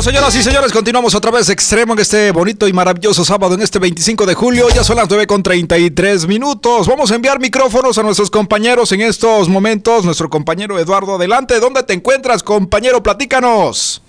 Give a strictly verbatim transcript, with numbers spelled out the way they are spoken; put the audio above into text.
Bueno, señoras y señores, continuamos otra vez extremo en este bonito y maravilloso sábado, en este veinticinco de julio. Ya son las nueve con treinta y tres minutos. Vamos a enviar micrófonos a nuestros compañeros en estos momentos. Nuestro compañero Eduardo, adelante. ¿Dónde te encuentras, compañero? Platícanos.